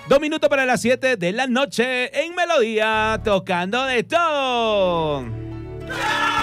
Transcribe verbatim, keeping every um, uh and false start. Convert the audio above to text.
Dos minutos para las siete de la noche en Melodía, tocando de todo.